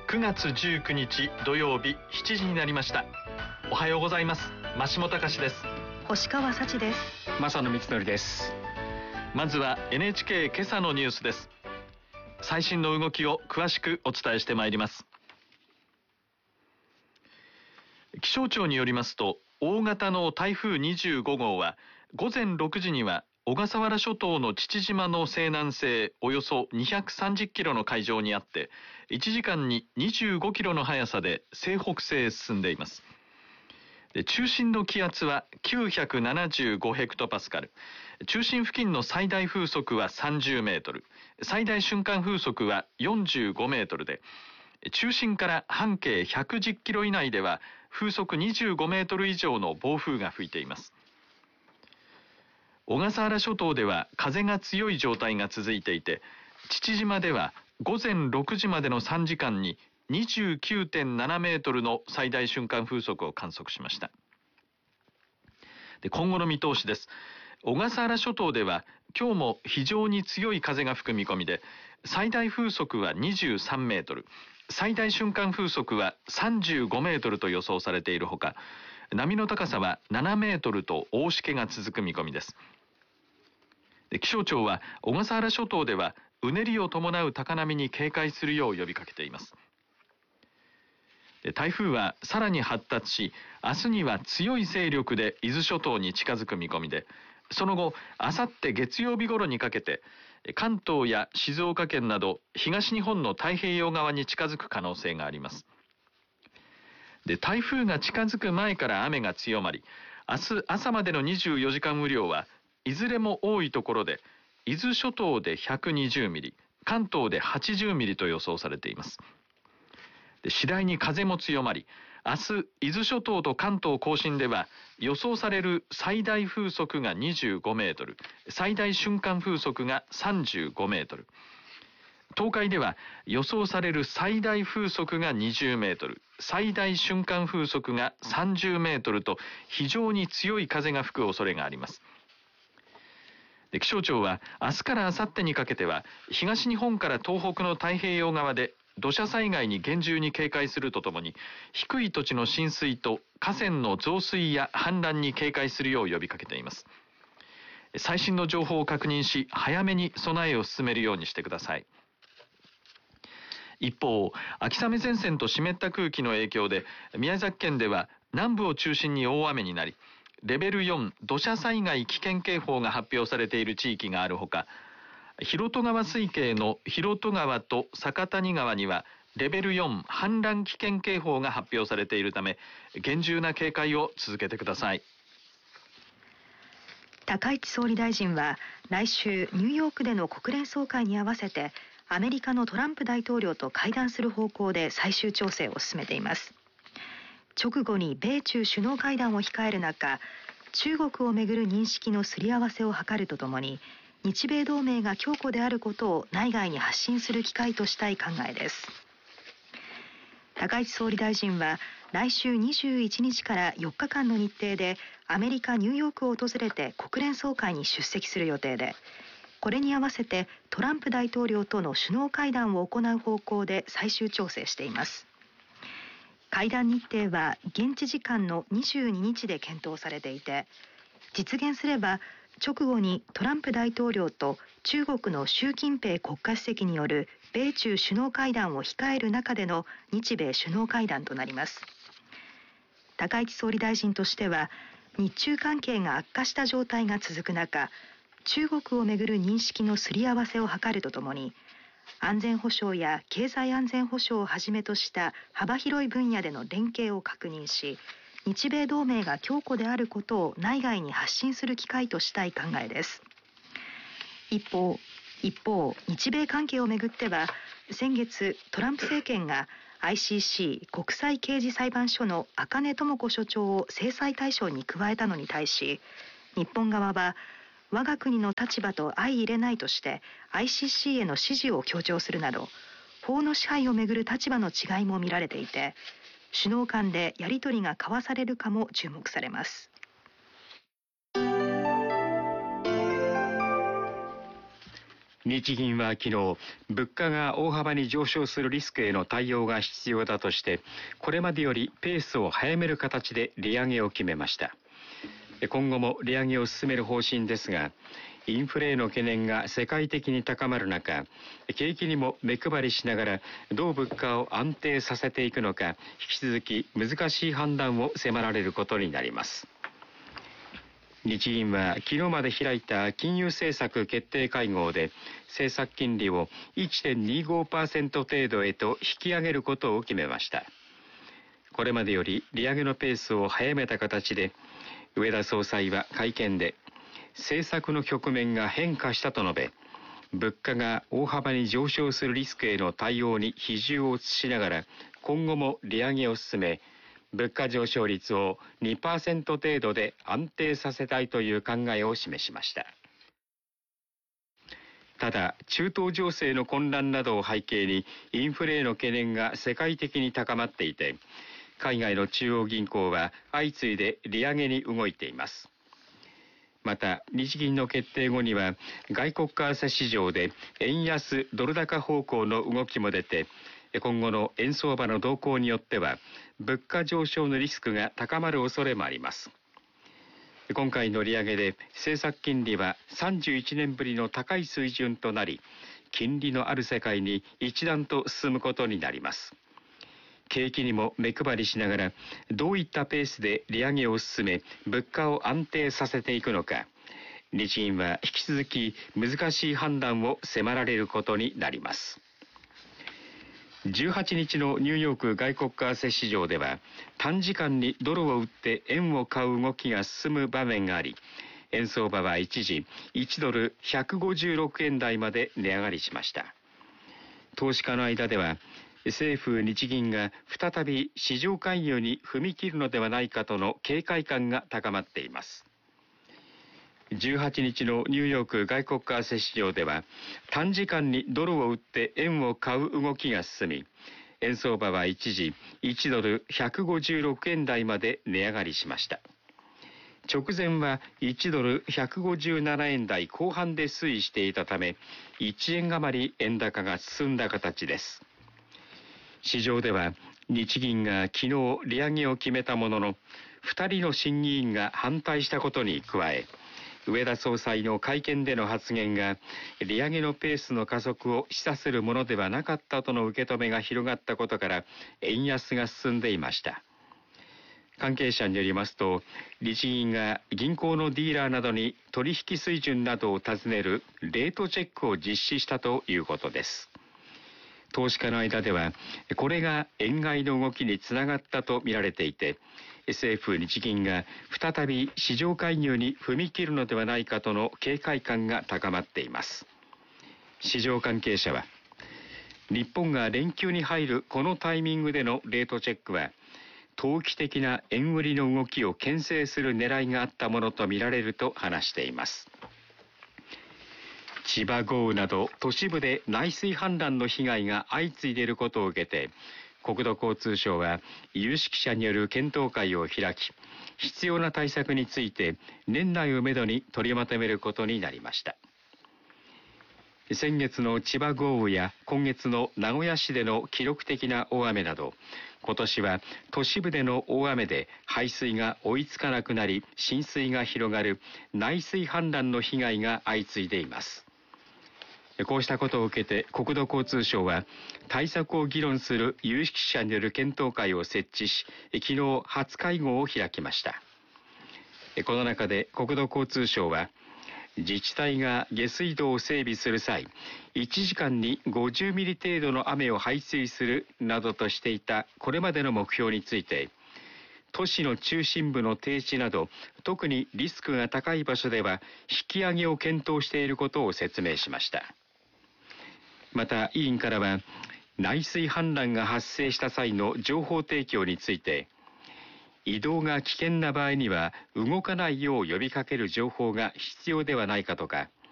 9月19日土曜日7時になりました。おはようございます。増本隆です。 星川幸です。 正野光則です。 まずは NHK 今朝のニュースです。最新の動きを詳しくお伝えしてまいります。気象庁によりますと、大型の台風25号は午前6時には小笠原諸島の父島の西南西およそ230キロの海上にあって、1時間に25キロの速さで西北西へ進んでいます。中心の気圧は975ヘクトパスカル、中心付近の最大風速は30メートル、最大瞬間風速は45メートルで、中心から半径110キロ以内では風速25メートル以上の暴風が吹いています。小笠原諸島では風が強い状態が続いていて、父島では午前6時までの3時間に29.7 メートルの最大瞬間風速を観測しました。今後の見通しです。小笠原諸島では今日も非常に強い風が吹く見込みで、最大風速は23メートル、最大瞬間風速は35メートルと予想されているほか、波の高さは7メートルと大しけが続く見込みです。気象庁は小笠原諸島ではうねりを伴う高波に警戒するよう呼びかけています。台風はさらに発達し、明日には強い勢力で伊豆諸島に近づく見込みで、その後あさって月曜日頃にかけて関東や静岡県など東日本の太平洋側に近づく可能性があります。台風が近づく前から雨が強まり、明日朝までの24時間雨量はいずれも多いところで、伊豆諸島で120ミリ、関東で80ミリと予想されています。次第に風も強まり、明日伊豆諸島と関東甲信では予想される最大風速が25メートル、最大瞬間風速が35メートル、東海では予想される最大風速が20メートル、最大瞬間風速が30メートルと非常に強い風が吹く恐れがあります。気象庁は明日から明後日にかけては東日本から東北の太平洋側で土砂災害に厳重に警戒するとともに、低い土地の浸水と河川の増水や氾濫に警戒するよう呼びかけています。最新の情報を確認し、早めに備えを進めるようにしてください。一方、秋雨前線と湿った空気の影響で宮崎県では南部を中心に大雨になり、レベル4土砂災害危険警報が発表されている地域があるほか、広渡川水系の広渡川と酒谷川にはレベル4氾濫危険警報が発表されているため、厳重な警戒を続けてください。 高市総理大臣は来週ニューヨークでの国連総会に合わせてアメリカのトランプ大統領と会談する方向で最終調整を進めています。直後に米中首脳会談を控える中、中国をめぐる認識のすり合わせを図るとともに、日米同盟が強固であることを内外に発信する機会としたい考えです。高市総理大臣は来週21日から4日間の日程でアメリカ・ニューヨークを訪れて国連総会に出席する予定で、これに合わせてトランプ大統領との首脳会談を行う方向で最終調整しています。会談日程は現地時間の22日で検討されていて、実現すれば直後にトランプ大統領と中国の習近平国家主席による米中首脳会談を控える中での日米首脳会談となります。高市総理大臣としては、日中関係が悪化した状態が続く中、中国をめぐる認識のすり合わせを図るとともに、安全保障や経済安全保障をはじめとした幅広い分野での連携を確認し、日米同盟が強固であることを内外に発信する機会としたい考えです。一方、日米関係をめぐっては、先月トランプ政権が ICC 国際刑事裁判所の赤根智子所長を制裁対象に加えたのに対し、日本側は我が国の立場と相入れないとして ICC への支持を強調するなど、法の支配をめぐる立場の違いも見られていて、首脳間でやり取りが交わされるかも注目されます。 日銀は昨日、物価が大幅に上昇するリスクへの対応が必要だとして、これまでよりペースを早める形で利上げを決めました。今後も利上げを進める方針ですが、インフレへの懸念が世界的に高まる中、景気にも目配りしながらどう物価を安定させていくのか、引き続き難しい判断を迫られることになります。日銀は昨日まで開いた金融政策決定会合で、政策金利を 1.25% 程度へと引き上げることを決めました。これまでより利上げのペースを早めた形で、植田総裁は会見で、政策の局面が変化したと述べ、物価が大幅に上昇するリスクへの対応に比重を移しながら、今後も利上げを進め、物価上昇率を 2% 程度で安定させたいという考えを示しました。ただ、中東情勢の混乱などを背景にインフレへの懸念が世界的に高まっていて、海外の中央銀行は相次いで利上げに動いています。また、日銀の決定後には外国為替市場で円安ドル高方向の動きも出て、今後の円相場の動向によっては物価上昇のリスクが高まる恐れもあります。今回の利上げで政策金利は31年ぶりの高い水準となり、金利のある世界に一段と進むことになります。景気にも目配りしながらどういったペースで利上げを進め、物価を安定させていくのか、日銀は引き続き難しい判断を迫られることになります。18日のニューヨーク外国為替市場では、短時間にドルを売って円を買う動きが進む場面があり、円相場は一時1ドル156円台まで値上がりしました。投資家の間では、政府・日銀が再び市場介入に踏み切るのではないかとの警戒感が高まっています。18日のニューヨーク外国為替市場では、短時間にドルを売って円を買う動きが進み、円相場は一時1ドル156円台まで値上がりしました。直前は1ドル157円台後半で推移していたため、1円余り円高が進んだ形です。市場では日銀が昨日利上げを決めたものの、2人の審議員が反対したことに加え、植田総裁の会見での発言が利上げのペースの加速を示唆するものではなかったとの受け止めが広がったことから、円安が進んでいました。関係者によりますと、日銀が銀行のディーラーなどに取引水準などを尋ねるレートチェックを実施したということです。投資家の間では、これが円買いの動きにつながったと見られていて、政府・日銀が再び市場介入に踏み切るのではないかとの警戒感が高まっています。市場関係者は、日本が連休に入るこのタイミングでのレートチェックは、投機的な円売りの動きを牽制する狙いがあったものとみられると話しています。千葉豪雨など都市部で内水氾濫の被害が相次いでいることを受けて、国土交通省は有識者による検討会を開き、必要な対策について年内をめどに取りまとめることになりました。先月の千葉豪雨や今月の名古屋市での記録的な大雨など、今年は都市部での大雨で排水が追いつかなくなり、浸水が広がる内水氾濫の被害が相次いでいます。こうしたことを受けて国土交通省は、対策を議論する有識者による検討会を設置し、昨日初会合を開きました。この中で国土交通省は、自治体が下水道を整備する際、1時間に50ミリ程度の雨を排水するなどとしていたこれまでの目標について、都市の中心部の低地など特にリスクが高い場所では引き上げを検討していることを説明しました。また委員からは、内水氾濫が発生した際の情報提供について、移動が危険な場合には動かないよう呼びかける情報が必要ではないかとか、